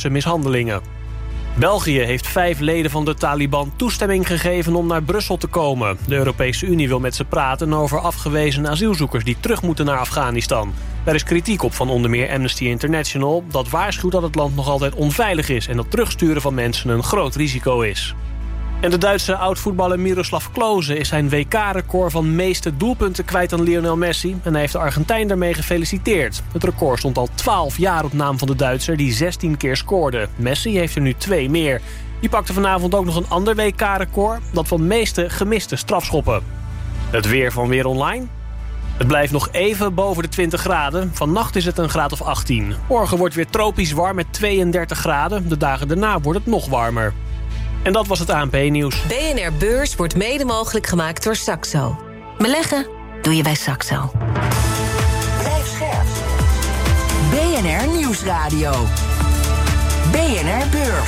Turkse mishandelingen. België heeft 5 leden van de Taliban toestemming gegeven om naar Brussel te komen. De Europese Unie wil met ze praten over afgewezen asielzoekers die terug moeten naar Afghanistan. Daar is kritiek op van onder meer Amnesty International. Dat waarschuwt dat het land nog altijd onveilig is en dat terugsturen van mensen een groot risico is. En de Duitse oud-voetballer Miroslav Klose is zijn WK-record van meeste doelpunten kwijt aan Lionel Messi. En hij heeft de Argentijn daarmee gefeliciteerd. Het record stond al 12 jaar op naam van de Duitser die 16 keer scoorde. Messi heeft er nu 2 meer. Die pakte vanavond ook nog een ander WK-record, dat van meeste gemiste strafschoppen. Het weer van Weer Online. Het blijft nog even boven de 20 graden. Vannacht is het een graad of 18. Morgen wordt weer tropisch warm met 32 graden. De dagen daarna wordt het nog warmer. En dat was het ANP-nieuws. BNR Beurs wordt mede mogelijk gemaakt door Saxo. Beleggen doe je bij Saxo. Blijf scherp. BNR Nieuwsradio. BNR Beurs.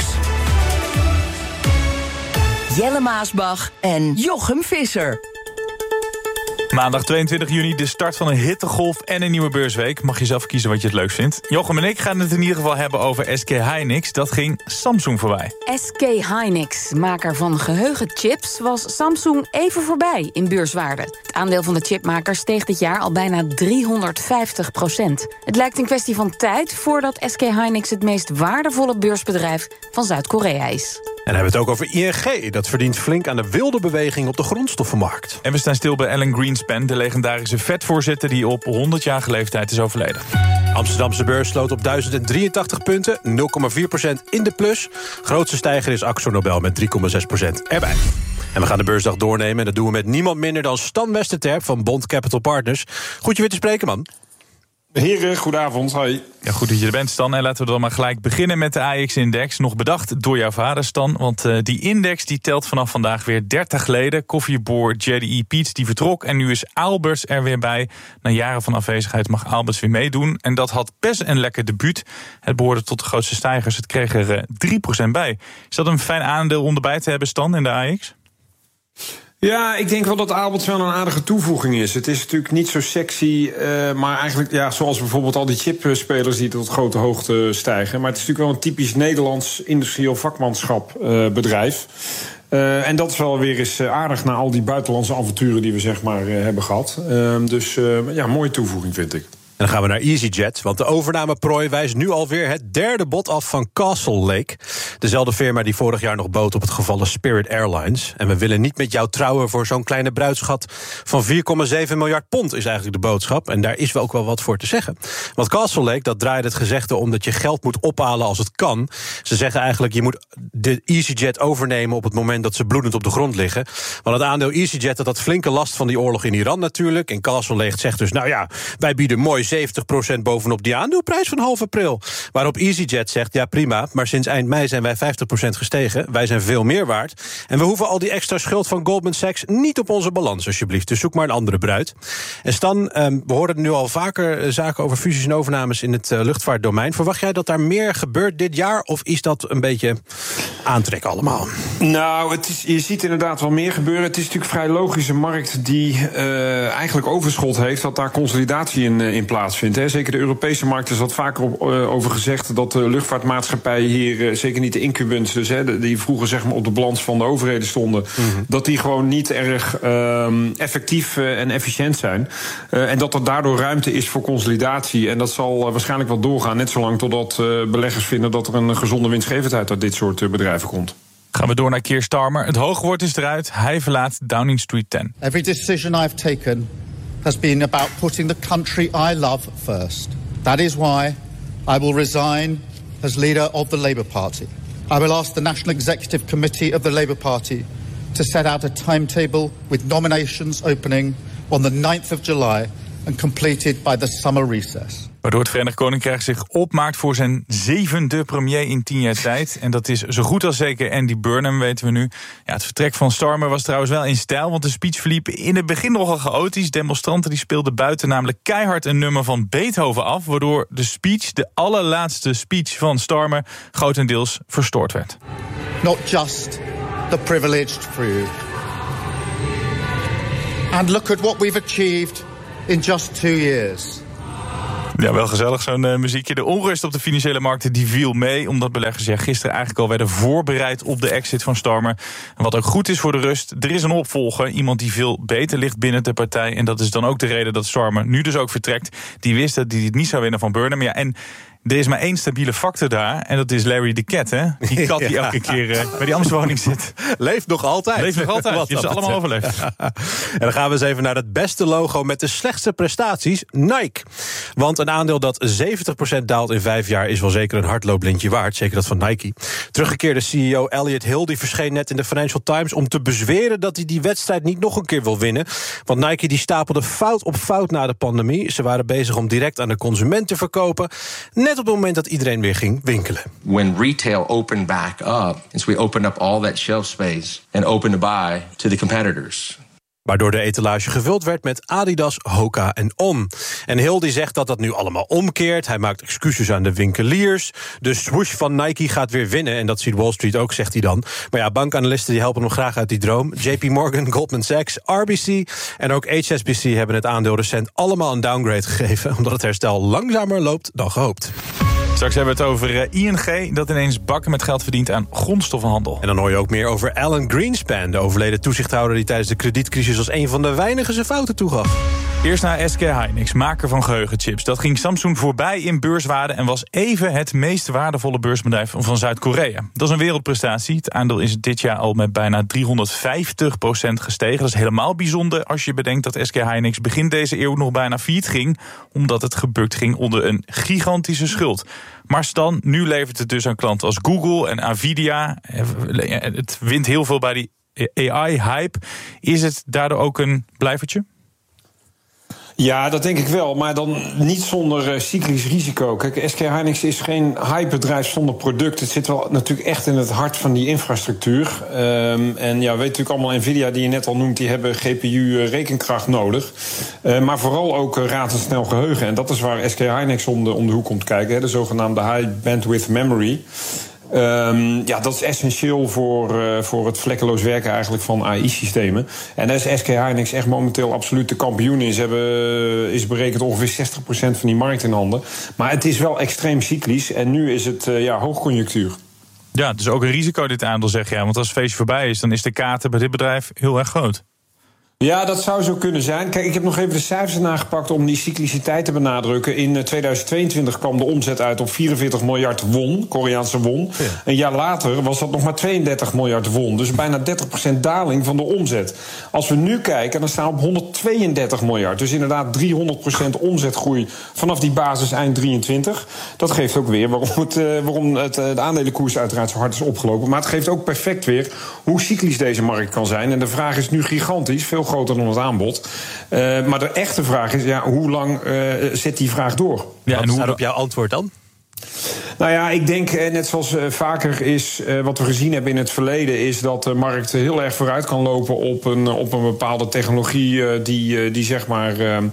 Jelle Maasbach en Jochem Visser. Maandag 22 juni, de start van een hittegolf en een nieuwe beursweek. Mag je zelf kiezen wat je het leukst vindt. Jochem en ik gaan het in ieder geval hebben over SK Hynix. Dat ging Samsung voorbij. SK Hynix, maker van geheugenchips, was Samsung even voorbij in beurswaarde. Het aandeel van de chipmaker steeg dit jaar al bijna 350%. Het lijkt een kwestie van tijd voordat SK Hynix het meest waardevolle beursbedrijf van Zuid-Korea is. En dan hebben we het over ING. Dat verdient flink aan de wilde beweging op de grondstoffenmarkt. En we staan stil bij Alan Greenspan, de legendarische Fed-voorzitter die op 100-jarige leeftijd is overleden. Amsterdamse beurs sloot op 1083 punten, 0,4% in de plus. Grootste stijger is AkzoNobel met 3,6% erbij. En we gaan de beursdag doornemen en dat doen we met niemand minder dan Stan Westerterp van Bond Capital Partners. Goed je weer te spreken, man. Heren, goedenavond. Hoi. Ja, goed dat je er bent, Stan. En laten we dan maar gelijk beginnen met de AEX-index. Nog bedacht door jouw vader, Stan. Want die index die telt vanaf vandaag weer 30 leden. Koffieboer JDE Peet's die vertrok. En nu is Aalberts er weer bij. Na jaren van afwezigheid mag Aalberts weer meedoen. En dat had best een lekker debuut. Het behoorde tot de grootste stijgers. Het kreeg er 3% bij. Is dat een fijn aandeel om erbij te hebben, Stan, in de AEX? Ja, ik denk wel dat Aalberts wel een aardige toevoeging is. Het is natuurlijk niet zo sexy, maar eigenlijk ja, zoals bijvoorbeeld al die chipspelers die tot grote hoogte stijgen. Maar het is natuurlijk wel een typisch Nederlands industrieel vakmanschap bedrijf. En dat is wel weer eens aardig na al die buitenlandse avonturen die we zeg maar hebben gehad. Dus ja, mooie toevoeging vind ik. En dan gaan we naar EasyJet, want de overnameprooi wijst nu alweer het derde bod af van Castle Lake. Dezelfde firma die vorig jaar nog bood op het gevallen Spirit Airlines. En we willen niet met jou trouwen voor zo'n kleine bruidschat van 4,7 miljard pond is eigenlijk de boodschap. En daar is wel ook wel wat voor te zeggen. Want Castle Lake, dat draait het gezegde om dat je geld moet ophalen als het kan. Ze zeggen eigenlijk, je moet de EasyJet overnemen op het moment dat ze bloedend op de grond liggen. Want het aandeel EasyJet dat had flinke last van die oorlog in Iran natuurlijk. En Castle Lake zegt dus, nou ja, wij bieden mooi 70% bovenop die aandeelprijs van half april. Waarop EasyJet zegt, ja prima, maar sinds eind mei zijn wij 50% gestegen. Wij zijn veel meer waard. En we hoeven al die extra schuld van Goldman Sachs niet op onze balans, alsjeblieft. Dus zoek maar een andere bruid. En Stan, we horen nu al vaker zaken over fusies en overnames in het luchtvaartdomein. Verwacht jij dat daar meer gebeurt dit jaar? Of is dat een beetje aantrekken allemaal? Nou, je ziet inderdaad wel meer gebeuren. Het is natuurlijk een vrij logische markt die eigenlijk overschot heeft, dat daar consolidatie in plaatsvindt. Hè. Zeker de Europese markt is wat vaker over gezegd dat de luchtvaartmaatschappijen hier, zeker niet de incumbents, dus die vroeger zeg maar op de balans van de overheden stonden, dat die gewoon niet erg effectief en efficiënt zijn. En dat er daardoor ruimte is voor consolidatie. En dat zal waarschijnlijk wel doorgaan, net zolang totdat beleggers vinden dat er een gezonde winstgevendheid uit dit soort bedrijven komt. Gaan we door naar Keir Starmer. Het hoogwoord is eruit. Hij verlaat Downing Street 10. Every decision I've taken has been about putting the country I love first. That is why I will resign as leader of the Labour Party. I will ask the National Executive Committee of the Labour Party to set out a timetable with nominations opening on the 9th of July and completed by the summer recess. Waardoor het Verenigd Koninkrijk zich opmaakt voor zijn 7e premier in 10 jaar tijd. En dat is zo goed als zeker Andy Burnham, weten we nu. Ja, het vertrek van Starmer was trouwens wel in stijl, want de speech verliep in het begin nogal chaotisch. Demonstranten die speelden buiten namelijk keihard een nummer van Beethoven af, waardoor de speech, de allerlaatste speech van Starmer, grotendeels verstoord werd. Not just the privileged few. And look at what we've achieved in just 2 years. Ja, wel gezellig zo'n muziekje. De onrust op de financiële markten die viel mee, omdat beleggers gisteren eigenlijk al werden voorbereid op de exit van Starmer. En wat ook goed is voor de rust, er is een opvolger. Iemand die veel beter ligt binnen de partij. En dat is dan ook de reden dat Starmer nu dus ook vertrekt. Die wist dat hij het niet zou winnen van Burnham. Ja, en er is maar één stabiele factor daar. En dat is Larry de Cat, hè? Die kat die elke keer bij die ambtswoning zit. Leeft nog altijd. Leeft nog altijd. Je hebt ze allemaal overleefd. En dan gaan we eens even naar het beste logo met de slechtste prestaties. Nike. Want een aandeel dat 70% daalt in 5 jaar is wel zeker een hardlooplintje waard. Zeker dat van Nike. Teruggekeerde CEO Elliot Hill die verscheen net in de Financial Times om te bezweren dat hij die wedstrijd niet nog een keer wil winnen. Want Nike die stapelde fout op fout na de pandemie. Ze waren bezig om direct aan de consument te verkopen. Net op het moment dat iedereen weer ging winkelen. When retail opened back up, we opened up all that shelf space and opened the buy to the competitors. Waardoor de etalage gevuld werd met Adidas, Hoka en On. En Hill die zegt dat dat nu allemaal omkeert. Hij maakt excuses aan de winkeliers. De swoosh van Nike gaat weer winnen. En dat ziet Wall Street ook, zegt hij dan. Maar ja, bankanalisten die helpen hem graag uit die droom. JP Morgan, Goldman Sachs, RBC en ook HSBC hebben het aandeel recent allemaal een downgrade gegeven, omdat het herstel langzamer loopt dan gehoopt. Straks hebben we het over ING, dat ineens bakken met geld verdient aan grondstoffenhandel. En dan hoor je ook meer over Alan Greenspan, de overleden toezichthouder die tijdens de kredietcrisis als een van de weinigen zijn fouten toegaf. Eerst naar SK Hynix, maker van geheugenchips. Dat ging Samsung voorbij in beurswaarde en was even het meest waardevolle beursbedrijf van Zuid-Korea. Dat is een wereldprestatie. Het aandeel is dit jaar al met bijna 350% gestegen. Dat is helemaal bijzonder als je bedenkt dat SK Hynix begin deze eeuw nog bijna failliet ging, omdat het gebukt ging onder een gigantische schuld. Maar Stan, nu levert het dus aan klanten als Google en Nvidia. Het wint heel veel bij die AI-hype. Is het daardoor ook een blijvertje? Ja, dat denk ik wel, maar dan niet zonder cyclisch risico. Kijk, SK Hynix is geen hypebedrijf zonder product. Het zit wel natuurlijk echt in het hart van die infrastructuur. En ja, we weten natuurlijk allemaal, Nvidia, die je net al noemt, die hebben GPU-rekenkracht nodig. Maar vooral ook razendsnel geheugen. En dat is waar SK Hynix om de hoek komt kijken, hè, de zogenaamde High Bandwidth Memory. Ja, dat is essentieel voor het vlekkeloos werken eigenlijk van AI-systemen. En daar is SK Hynix echt momenteel absoluut de kampioen in. Ze hebben, is berekend ongeveer 60% van die markt in handen. Maar het is wel extreem cyclisch en nu is het hoogconjunctuur. Ja, dus ook een risico dit aandeel, zeg jij. Want als het feestje voorbij is, dan is de kater bij dit bedrijf heel erg groot. Ja, dat zou zo kunnen zijn. Kijk, ik heb nog even de cijfers nagepakt om die cycliciteit te benadrukken. In 2022 kwam de omzet uit op 44 miljard won, Koreaanse won. Ja. Een jaar later was dat nog maar 32 miljard won. Dus bijna 30% daling van de omzet. Als we nu kijken, dan staan we op 132 miljard. Dus inderdaad 300% omzetgroei vanaf die basis eind 23. Dat geeft ook weer waarom de aandelenkoers uiteraard zo hard is opgelopen. Maar het geeft ook perfect weer hoe cyclisch deze markt kan zijn. En de vraag is nu gigantisch, veel groter dan het aanbod. Maar de echte vraag is, hoe lang zit die vraag door? Ja, en hoe staat op jouw antwoord dan? Nou ja, ik denk, net zoals vaker is, wat we gezien hebben in het verleden, is dat de markt heel erg vooruit kan lopen op een bepaalde technologie die zeg maar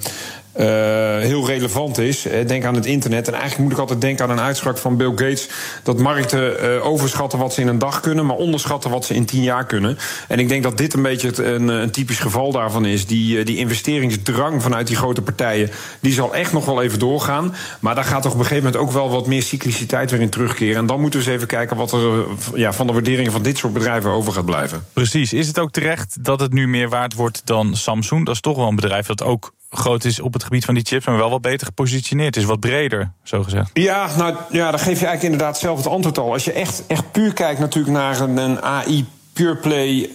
heel relevant is. Denk aan het internet. En eigenlijk moet ik altijd denken aan een uitspraak van Bill Gates, dat markten overschatten wat ze in een dag kunnen, maar onderschatten wat ze in 10 jaar kunnen. En ik denk dat dit een beetje een typisch geval daarvan is. Die investeringsdrang vanuit die grote partijen, die zal echt nog wel even doorgaan. Maar daar gaat toch op een gegeven moment ook wel wat meer cycliciteit weer in terugkeren. En dan moeten we eens even kijken wat er van de waarderingen van dit soort bedrijven over gaat blijven. Precies. Is het ook terecht dat het nu meer waard wordt dan Samsung? Dat is toch wel een bedrijf dat ook groot is op het gebied van die chips, maar wel wat beter gepositioneerd is, wat breder, zo gezegd. Ja, nou ja, dan geef je eigenlijk inderdaad zelf het antwoord al. Als je echt puur kijkt natuurlijk naar een AI pureplay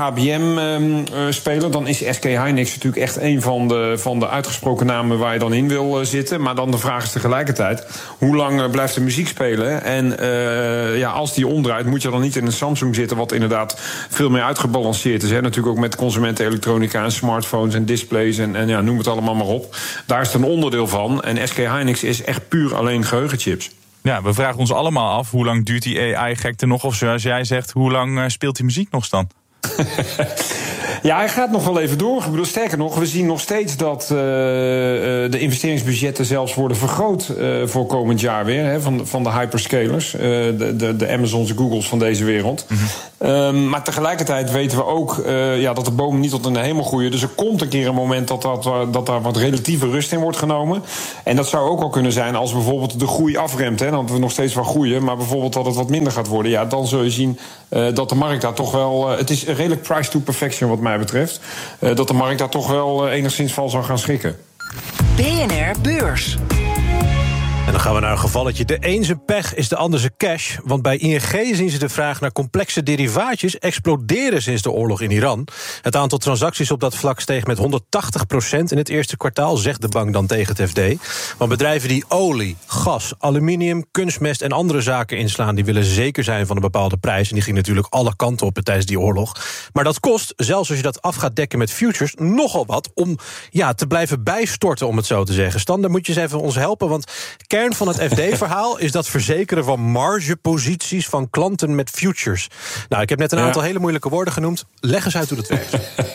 HBM-speler, dan is SK Hynix natuurlijk echt een van de uitgesproken namen waar je dan in wil zitten. Maar dan de vraag is tegelijkertijd, hoe lang blijft de muziek spelen? En als die omdraait, moet je dan niet in een Samsung zitten, wat inderdaad veel meer uitgebalanceerd is. Hè? Natuurlijk ook met consumentenelektronica en smartphones en displays en noem het allemaal maar op. Daar is het een onderdeel van. En SK Hynix is echt puur alleen geheugenchips. Ja, we vragen ons allemaal af, hoe lang duurt die AI-gekte nog? Of zoals jij zegt, hoe lang speelt die muziek nog dan? Ja, hij gaat nog wel even door. Ik bedoel, sterker nog, we zien nog steeds dat de investeringsbudgetten zelfs worden vergroot voor komend jaar weer. Hè, van de hyperscalers, de Amazons, de Googles van deze wereld. Mm-hmm. Maar tegelijkertijd weten we ook dat de bomen niet tot in de hemel groeien. Dus er komt een keer een moment dat daar wat relatieve rust in wordt genomen. En dat zou ook al kunnen zijn als bijvoorbeeld de groei afremt. Hè, dat we nog steeds wel groeien, maar bijvoorbeeld dat het wat minder gaat worden. Ja, dan zul je zien dat de markt daar toch wel... het is redelijk price to perfection wat mij betreft. Dat de markt daar toch wel enigszins van zal gaan schrikken. BNR Beurs. En dan gaan we naar een gevalletje. De een zijn pech is de ander zijn cash. Want bij ING zien ze de vraag naar complexe derivaatjes exploderen sinds de oorlog in Iran. Het aantal transacties op dat vlak steeg met 180% in het eerste kwartaal, zegt de bank dan tegen het FD. Want bedrijven die olie, gas, aluminium, kunstmest en andere zaken inslaan, die willen zeker zijn van een bepaalde prijs. En die ging natuurlijk alle kanten op tijdens die oorlog. Maar dat kost, zelfs als je dat af gaat dekken met futures, nogal wat om te blijven bijstorten, om het zo te zeggen. Stan, dan moet je eens even ons helpen, want kern van het FD-verhaal is dat verzekeren van margeposities van klanten met futures. Nou, ik heb net een aantal hele moeilijke woorden genoemd. Leg eens uit hoe dat werkt.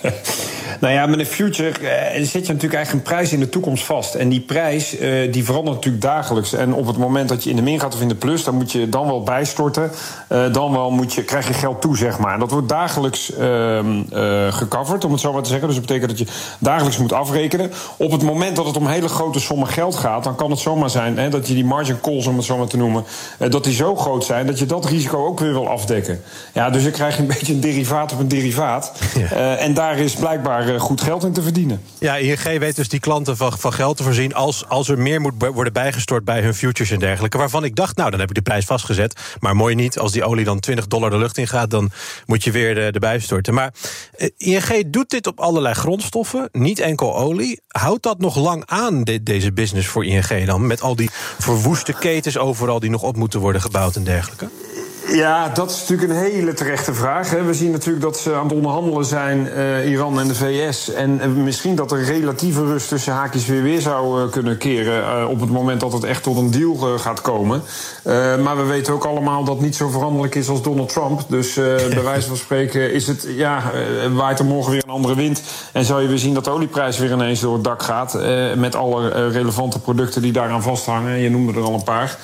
Nou ja, met een future zet je natuurlijk eigenlijk een prijs in de toekomst vast. En die prijs die verandert natuurlijk dagelijks. En op het moment dat je in de min gaat of in de plus, dan moet je dan wel bijstorten. Dan wel krijg je geld toe, zeg maar. En dat wordt dagelijks gecoverd, om het zo maar te zeggen. Dus dat betekent dat je dagelijks moet afrekenen. Op het moment dat het om hele grote sommen geld gaat, dan kan het zomaar zijn dat je die margin calls, om het zo maar te noemen, dat die zo groot zijn dat je dat risico ook weer wil afdekken. Ja, dus dan krijg je een beetje een derivaat op een derivaat. Ja. En daar is blijkbaar goed geld in te verdienen. Ja, ING weet dus die klanten van geld te voorzien als er meer moet worden bijgestort bij hun futures en dergelijke. Waarvan ik dacht, nou, dan heb ik de prijs vastgezet. Maar mooi niet, als die olie dan $20 de lucht in gaat, dan moet je weer erbij storten. Maar ING doet dit op allerlei grondstoffen, niet enkel olie. Houdt dat nog lang aan, deze business voor ING dan? Met al die verwoeste ketens overal die nog op moeten worden gebouwd en dergelijke? Ja, dat is natuurlijk een hele terechte vraag. We zien natuurlijk dat ze aan het onderhandelen zijn, Iran en de VS. En misschien dat er relatieve rust tussen haakjes weer zou kunnen keren op het moment dat het echt tot een deal gaat komen. Maar we weten ook allemaal dat het niet zo veranderlijk is als Donald Trump. Dus bij wijze van spreken is het, waait er morgen weer een andere wind. En zou je weer zien dat de olieprijs weer ineens door het dak gaat. Met alle relevante producten die daaraan vasthangen. Je noemde er al een paar.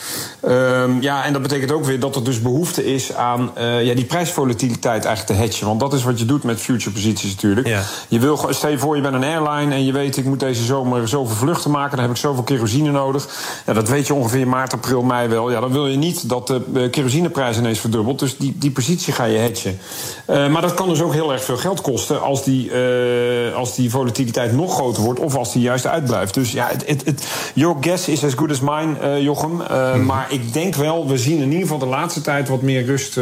En dat betekent ook weer dat er dus behoefte is aan die prijsvolatiliteit eigenlijk te hedgen. Want dat is wat je doet met future posities natuurlijk. Ja. Je wil, stel je voor, je bent een airline en je weet, ik moet deze zomer zoveel vluchten maken, dan heb ik zoveel kerosine nodig. Ja, dat weet je ongeveer maart, april, mei wel. Ja, dan wil je niet dat de kerosineprijs ineens verdubbelt. Dus die positie ga je hedgen. Maar dat kan dus ook heel erg veel geld kosten als die volatiliteit nog groter wordt of als die juist uitblijft. Dus ja, your guess is as good as mine, Jochem. Maar ik denk wel, we zien in ieder geval de laatste tijd wat meer rust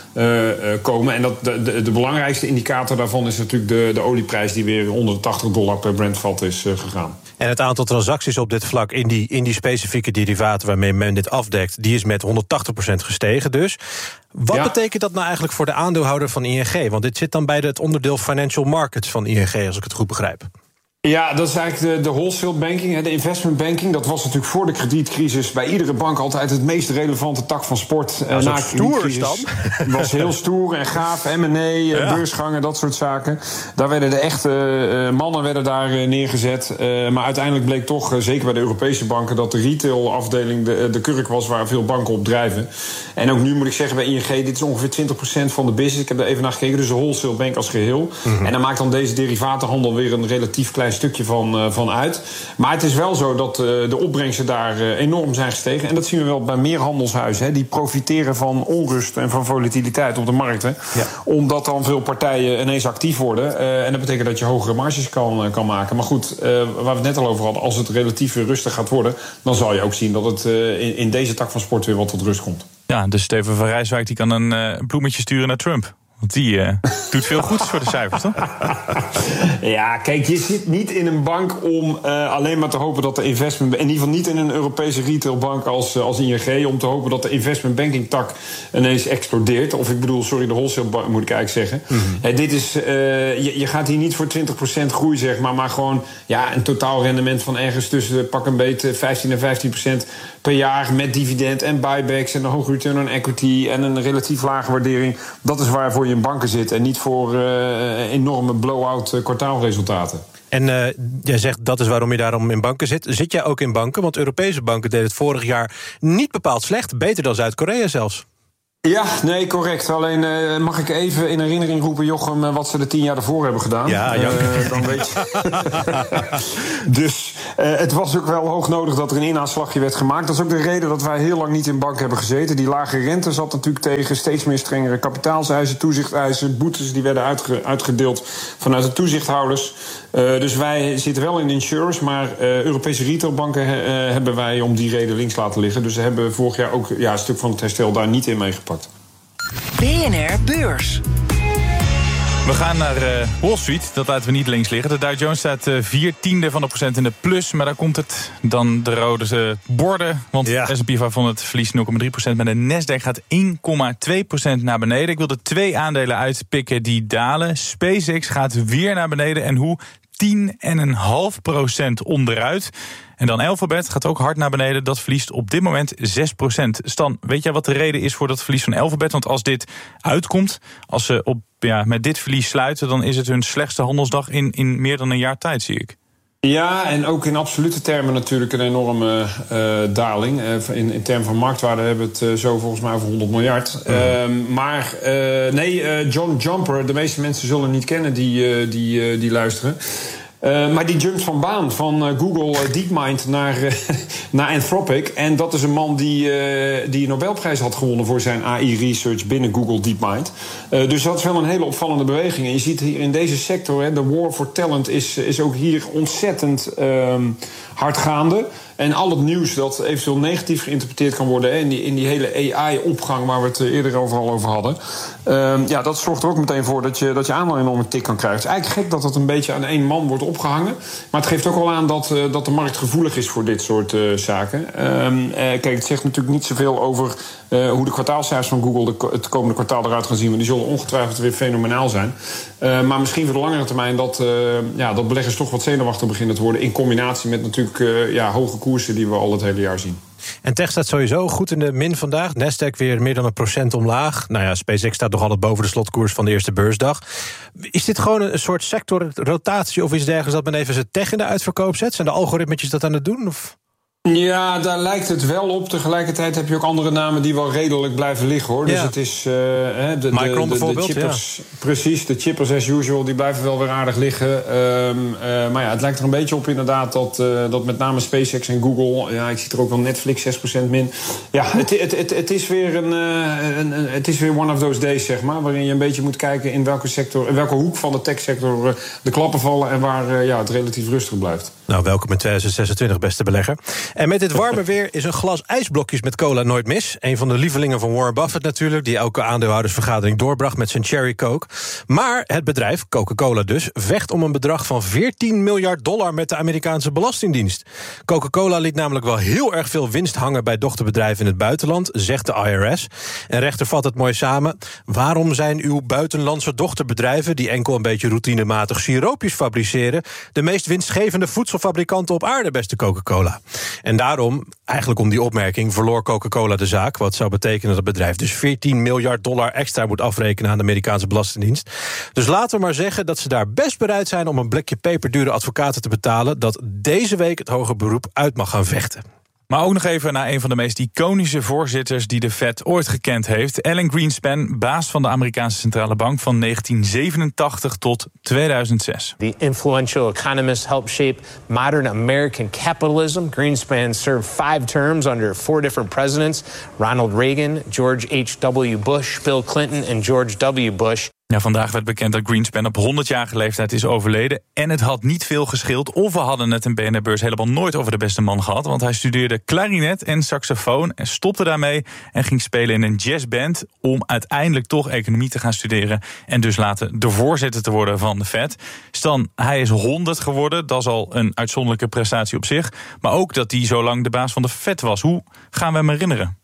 komen. En dat de belangrijkste indicator daarvan is natuurlijk de olieprijs die weer onder de $80 per Brentvat is gegaan. En het aantal transacties op dit vlak in die specifieke derivaten waarmee men dit afdekt, die is met 180% gestegen dus. Wat betekent dat nou eigenlijk voor de aandeelhouder van ING? Want dit zit dan bij het onderdeel financial markets van ING, als ik het goed begrijp. Ja, dat is eigenlijk de wholesale banking, de investment banking. Dat was natuurlijk voor de kredietcrisis bij iedere bank altijd het meest relevante tak van sport. Na de kredietcrisis was heel stoer en gaaf. M&A, beursgangen, dat soort zaken. Daar werden de echte mannen daar neergezet. Maar uiteindelijk bleek toch, zeker bij de Europese banken, dat de retailafdeling de kurk was waar veel banken op drijven. En ook nu moet ik zeggen bij ING, dit is ongeveer 20% van de business. Ik heb er even naar gekeken, dus de wholesale bank als geheel. Mm-hmm. En dan maakt dan deze derivatenhandel weer een relatief klein stukje van uit. Maar het is wel zo dat de opbrengsten daar enorm zijn gestegen. En dat zien we wel bij meer handelshuizen. Die profiteren van onrust en van volatiliteit op de markten. Ja. Omdat dan veel partijen ineens actief worden. En dat betekent dat je hogere marges kan maken. Maar goed, waar we het net al over hadden, als het relatief weer rustig gaat worden, dan zal je ook zien dat het in deze tak van sport weer wat tot rust komt. Ja, dus Steven van Rijswijk die kan een bloemetje sturen naar Trump. Want die doet veel goeds voor de cijfers, toch? Ja, kijk, je zit niet in een bank om alleen maar te hopen dat de investment... in ieder geval niet in een Europese retailbank als ING... om te hopen dat de investment banking tak ineens explodeert. Of ik bedoel, de wholesale bank moet ik eigenlijk zeggen. Mm-hmm. Dit is, je gaat hier niet voor 20% groei, zeg maar gewoon een totaalrendement van ergens tussen pak een beetje 15 en 15% per jaar met dividend en buybacks en een hoge return on equity en een relatief lage waardering. Dat is waarvoor je in banken zit en niet voor enorme blow-out kwartaalresultaten. En jij zegt dat is waarom je daarom in banken zit. Zit jij ook in banken? Want Europese banken deden het vorig jaar niet bepaald slecht. Beter dan Zuid-Korea zelfs. Ja, nee, correct. Alleen mag ik even in herinnering roepen, Jochem, wat ze de 10 jaar ervoor hebben gedaan. Ja, dan weet je. Dus het was ook wel hoog nodig dat er een inaanslagje werd gemaakt. Dat is ook de reden dat wij heel lang niet in bank hebben gezeten. Die lage rente zat natuurlijk tegen steeds meer strengere kapitaalseisen, toezichtseisen, boetes die werden uitgedeeld vanuit de toezichthouders. Dus wij zitten wel in insurers, maar Europese retailbanken hebben wij om die reden links laten liggen. Dus ze hebben vorig jaar ook een stuk van het herstel daar niet in meegepakt. BNR Beurs. We gaan naar Wall Street, dat laten we niet links liggen. De Dow Jones staat 0,4% in de plus, maar daar komt het dan de rode borden. Want de S&P 500 verliest 0,3%, maar de Nasdaq gaat 1,2% naar beneden. Ik wil er 2 aandelen uitpikken die dalen. SpaceX gaat weer naar beneden en hoe? 10,5% onderuit. En dan Alphabet gaat ook hard naar beneden. Dat verliest op dit moment 6%. Stan, weet jij wat de reden is voor dat verlies van Alphabet? Want als dit uitkomt, als ze met dit verlies sluiten, dan is het hun slechtste handelsdag in meer dan een jaar tijd, zie ik. Ja, en ook in absolute termen natuurlijk een enorme daling. In termen van marktwaarde hebben we het zo volgens mij over 100 miljard. John Jumper, de meeste mensen zullen hem niet kennen die luisteren. Maar die jumpt van baan van Google DeepMind naar Anthropic. En dat is een man die een Nobelprijs had gewonnen voor zijn AI-research binnen Google DeepMind. Dus dat is wel een hele opvallende beweging. En je ziet hier in deze sector, de war for talent is ook hier ontzettend hard gaande. En al het nieuws dat eventueel negatief geïnterpreteerd kan worden in die hele AI-opgang waar we het eerder overal over hadden. Dat zorgt er ook meteen voor dat je aan een enorme tik kan krijgen. Het is eigenlijk gek dat het een beetje aan één man wordt opgehangen. Maar het geeft ook al aan dat de markt gevoelig is voor dit soort zaken. Kijk, het zegt natuurlijk niet zoveel over hoe de kwartaalcijfers van Google het komende kwartaal eruit gaan zien. Maar die zullen ongetwijfeld weer fenomenaal zijn. Maar misschien voor de langere termijn dat beleggers toch wat zenuwachtig beginnen te worden. In combinatie met natuurlijk hoge koersen die we al het hele jaar zien. En tech staat sowieso goed in de min vandaag. Nasdaq weer meer dan 1% omlaag. SpaceX staat nog altijd boven de slotkoers van de eerste beursdag. Is dit gewoon een soort sectorrotatie of iets dergelijks dat men even zijn tech in de uitverkoop zet? Zijn de algoritmetjes dat aan het doen? Of? Ja, daar lijkt het wel op. Tegelijkertijd heb je ook andere namen die wel redelijk blijven liggen, hoor. Ja. Dus het is Micron bijvoorbeeld, de chippers, precies, de chippers as usual, die blijven wel weer aardig liggen. Maar het lijkt er een beetje op inderdaad dat met name SpaceX en Google, ik zie er ook wel Netflix 6% min. Ja, het is weer one of those days, zeg maar, waarin je een beetje moet kijken in welke hoek van de techsector de klappen vallen en waar het relatief rustig blijft. Nou, welkom in 2026, beste belegger. En met dit warme weer is een glas ijsblokjes met cola nooit mis. Een van de lievelingen van Warren Buffett natuurlijk, die elke aandeelhoudersvergadering doorbracht met zijn Cherry Coke. Maar het bedrijf, Coca-Cola dus, vecht om een bedrag van $14 miljard met de Amerikaanse Belastingdienst. Coca-Cola liet namelijk wel heel erg veel winst hangen bij dochterbedrijven in het buitenland, zegt de IRS. En rechter vat het mooi samen. Waarom zijn uw buitenlandse dochterbedrijven, die enkel een beetje routinematig siroopjes fabriceren, de meest winstgevende voedselfabrikanten op aarde, beste Coca-Cola? En daarom, eigenlijk om die opmerking, verloor Coca-Cola de zaak. Wat zou betekenen dat het bedrijf dus $14 miljard extra moet afrekenen aan de Amerikaanse Belastingdienst. Dus laten we maar zeggen dat ze daar best bereid zijn om een blikje peperdure advocaten te betalen dat deze week het hoger beroep uit mag gaan vechten. Maar ook nog even naar een van de meest iconische voorzitters die de Fed ooit gekend heeft. Alan Greenspan, baas van de Amerikaanse Centrale Bank van 1987 tot 2006. The influential economist helped shape modern American capitalism. Greenspan served 5 terms under 4 different presidents: Ronald Reagan, George H.W. Bush, Bill Clinton en George W. Bush. Ja, vandaag werd bekend dat Greenspan op 100-jarige leeftijd is overleden. En het had niet veel gescheeld. Of we hadden het in BNR Beurs helemaal nooit over de beste man gehad. Want hij studeerde klarinet en saxofoon en stopte daarmee en ging spelen in een jazzband om uiteindelijk toch economie te gaan studeren en dus later de voorzitter te worden van de Fed. Stan, hij is 100 geworden. Dat is al een uitzonderlijke prestatie op zich. Maar ook dat hij zo lang de baas van de Fed was. Hoe gaan we hem herinneren?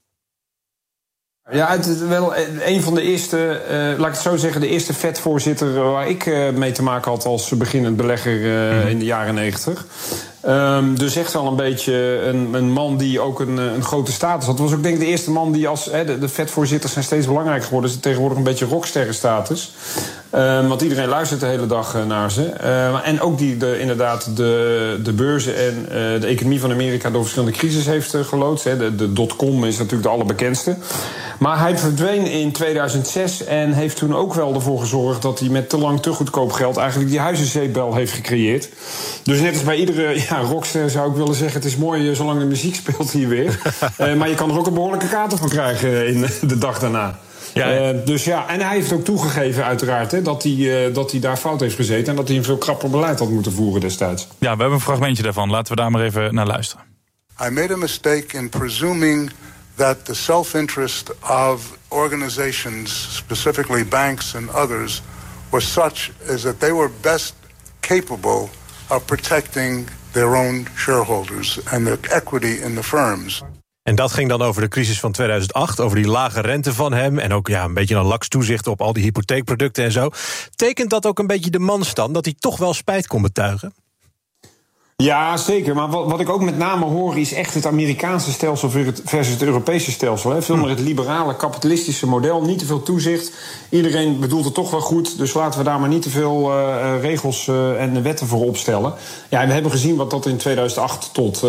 Ja, het is wel een van de eerste, laat ik het zo zeggen, de eerste Fed-voorzitter waar ik mee te maken had als beginnend belegger in de jaren 90. Dus echt wel een beetje een man die ook een grote status had. Het was ook denk ik de eerste man die als... de Fed-voorzitters zijn steeds belangrijker geworden. Dus tegenwoordig een beetje rocksterrenstatus. Want iedereen luistert de hele dag naar ze. En ook die inderdaad de beurzen en de economie van Amerika door verschillende crises heeft geloodst. De dotcom is natuurlijk de allerbekendste. Maar hij verdween in 2006 en heeft toen ook wel ervoor gezorgd dat hij met te lang te goedkoop geld eigenlijk die huizenzeepbel heeft gecreëerd. Dus net als bij iedere rockster zou ik willen zeggen, het is mooi zolang de muziek speelt hier weer. Maar je kan er ook een behoorlijke kater van krijgen in de dag daarna. Ja. Dus ja, en hij heeft ook toegegeven uiteraard dat hij daar fout heeft gezeten en dat hij een veel krapper beleid had moeten voeren destijds. Ja, we hebben een fragmentje daarvan. Laten we daar maar even naar luisteren. I made a mistake in presuming that the self-interest of organizations, specifically banks and others, was such as that they were best capable of protecting their own shareholders and the equity in the firms. En dat ging dan over de crisis van 2008, over die lage rente van hem en ook een beetje een laks toezicht op al die hypotheekproducten en zo. Tekent dat ook een beetje de manstand, dat hij toch wel spijt kon betuigen? Ja, zeker. Maar wat ik ook met name hoor is echt het Amerikaanse stelsel versus het Europese stelsel. Veel meer het liberale, kapitalistische model. Niet te veel toezicht. Iedereen bedoelt het toch wel goed. Dus laten we daar maar niet te veel regels en wetten voor opstellen. Ja, en we hebben gezien wat dat in 2008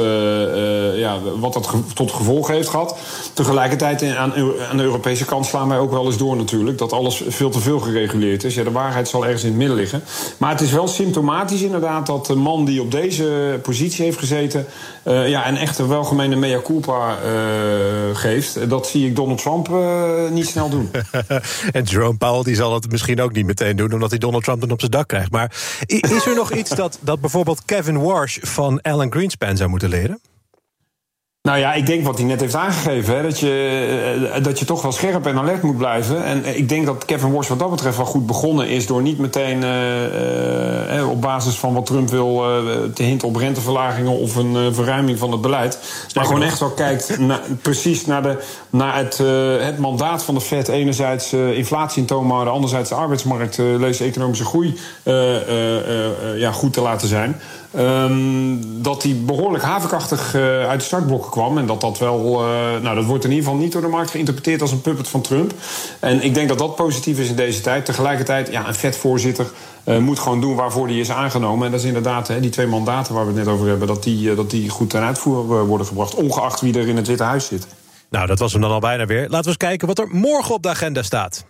tot gevolg heeft gehad. Tegelijkertijd aan de Europese kant slaan wij ook wel eens door natuurlijk. Dat alles veel te veel gereguleerd is. Ja, de waarheid zal ergens in het midden liggen. Maar het is wel symptomatisch inderdaad dat de man die op deze positie heeft gezeten en echt een welgemene mea culpa geeft. Dat zie ik Donald Trump niet snel doen. En Jerome Powell die zal het misschien ook niet meteen doen, omdat hij Donald Trump dan op zijn dak krijgt. Maar is er nog iets dat bijvoorbeeld Kevin Warsh van Alan Greenspan zou moeten leren? Nou ja, ik denk wat hij net heeft aangegeven, dat je toch wel scherp en alert moet blijven. En ik denk dat Kevin Warsh wat dat betreft wel goed begonnen is door niet meteen op basis van wat Trump wil te hinten op renteverlagingen of een verruiming van het beleid. Maar gewoon echt wel kijkt precies naar het mandaat van de Fed. Enerzijds inflatie in toom houden, anderzijds de arbeidsmarkt, lees economische groei goed te laten zijn. Dat hij behoorlijk havenkrachtig uit de startblokken kwam. En dat wel... dat wordt in ieder geval niet door de markt geïnterpreteerd als een puppet van Trump. En ik denk dat dat positief is in deze tijd. Tegelijkertijd, een Fed-voorzitter moet gewoon doen waarvoor hij is aangenomen. En dat is inderdaad die 2 mandaten waar we het net over hebben, dat die goed ten uitvoer worden gebracht, ongeacht wie er in het Witte Huis zit. Nou, dat was hem dan al bijna weer. Laten we eens kijken wat er morgen op de agenda staat.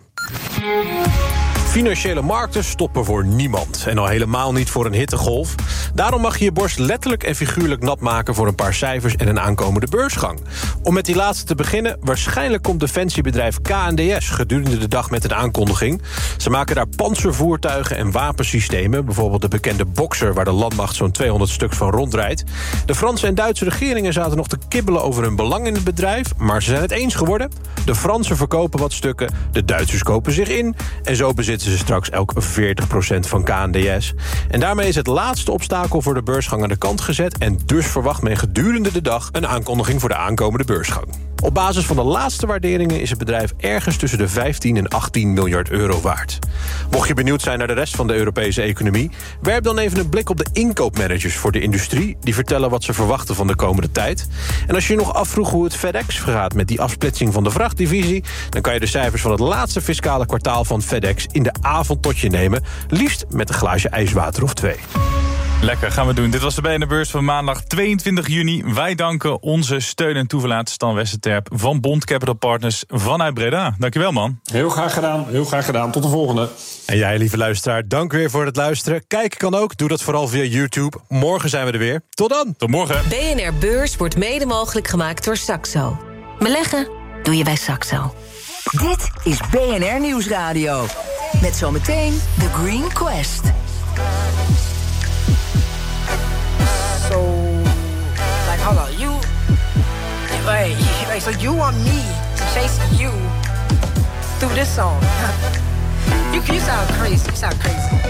Financiële markten stoppen voor niemand. En al helemaal niet voor een hittegolf. Daarom mag je je borst letterlijk en figuurlijk nat maken voor een paar cijfers en een aankomende beursgang. Om met die laatste te beginnen, waarschijnlijk komt defensiebedrijf KNDS gedurende de dag met een aankondiging. Ze maken daar pantservoertuigen en wapensystemen, bijvoorbeeld de bekende Boxer waar de landmacht zo'n 200 stuks van rondrijdt. De Franse en Duitse regeringen zaten nog te kibbelen over hun belang in het bedrijf, maar ze zijn het eens geworden. De Fransen verkopen wat stukken, de Duitsers kopen zich in en zo bezitten ze straks elk 40% van KNDS. En daarmee is het laatste obstakel voor de beursgang aan de kant gezet en dus verwacht men gedurende de dag een aankondiging voor de aankomende beursgang. Op basis van de laatste waarderingen is het bedrijf ergens tussen de 15 en 18 miljard euro waard. Mocht je benieuwd zijn naar de rest van de Europese economie, werp dan even een blik op de inkoopmanagers voor de industrie. Die vertellen wat ze verwachten van de komende tijd. En als je je nog afvroeg hoe het FedEx gaat met die afsplitsing van de vrachtdivisie, dan kan je de cijfers van het laatste fiscale kwartaal van FedEx in de avond tot je nemen. Liefst met een glaasje ijswater of 2. Lekker, gaan we doen. Dit was de BNR Beurs van maandag 22 juni. Wij danken onze steun en toeverlaat Stan Westerterp van Bond Capital Partners vanuit Breda. Dankjewel, man. Heel graag gedaan. Tot de volgende. En jij, lieve luisteraar, dank weer voor het luisteren. Kijken kan ook, doe dat vooral via YouTube. Morgen zijn we er weer. Tot dan. Tot morgen. BNR Beurs wordt mede mogelijk gemaakt door Saxo. Beleggen doe je bij Saxo. Dit is BNR Nieuwsradio. Met zometeen The Green Quest. Hold on, so you want me to chase you through this song? You sound crazy.